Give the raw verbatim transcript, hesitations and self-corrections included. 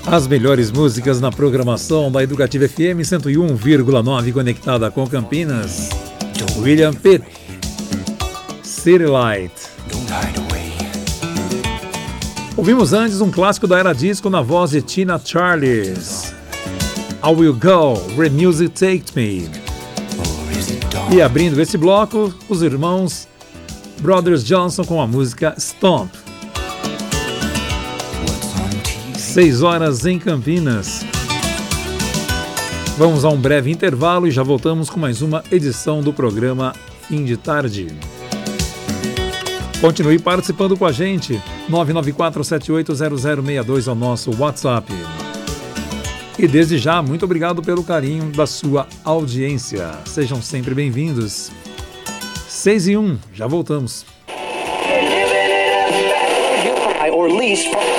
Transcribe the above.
As melhores músicas na programação da Educativa F M cento e um vírgula nove, conectada com Campinas. William Pitt, City Light. Ouvimos antes um clássico da era disco na voz de Tina Charles, I Will Go, Where Music Takes Me. E abrindo esse bloco, os irmãos Brothers Johnson com a música Stomp. Seis horas em Campinas. Vamos a um breve intervalo e já voltamos com mais uma edição do programa Fim de Tarde. Continue participando com a gente. nove nove quatro sete oito zero zero seis dois é o nosso WhatsApp. E desde já, muito obrigado pelo carinho da sua audiência. Sejam sempre bem-vindos. seis e um, já voltamos. Or lease